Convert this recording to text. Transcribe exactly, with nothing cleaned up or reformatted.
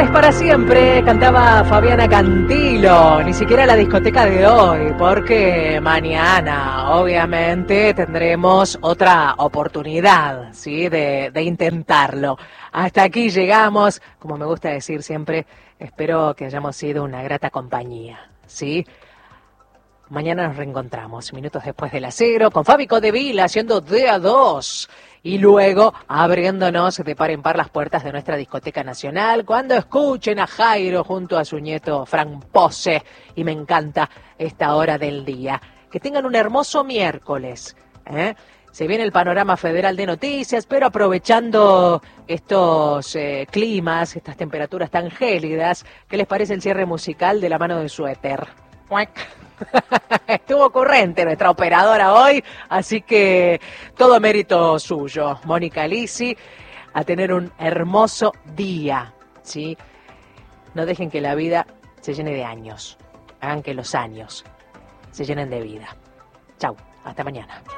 Es para siempre, cantaba Fabiana Cantilo, ni siquiera la discoteca de hoy, porque mañana obviamente tendremos otra oportunidad, ¿sí? de, de intentarlo. Hasta aquí llegamos, como me gusta decir siempre, espero que hayamos sido una grata compañía, ¿sí? Mañana nos reencontramos, minutos después de las cero, con Fabi Codevila haciendo D A dos. Y luego abriéndonos de par en par las puertas de nuestra discoteca nacional, cuando escuchen a Jairo junto a su nieto Fran Pose. Y me encanta esta hora del día. Que tengan un hermoso miércoles, ¿eh? Se viene el panorama federal de noticias, pero aprovechando estos eh, climas, estas temperaturas tan gélidas, ¿qué les parece el cierre musical de La Mano de Suéter? Estuvo ocurrente nuestra operadora hoy, así que todo mérito suyo. Mónica Lisi, a tener un hermoso día, ¿sí? No dejen que la vida se llene de años, hagan que los años se llenen de vida. Chau, hasta mañana.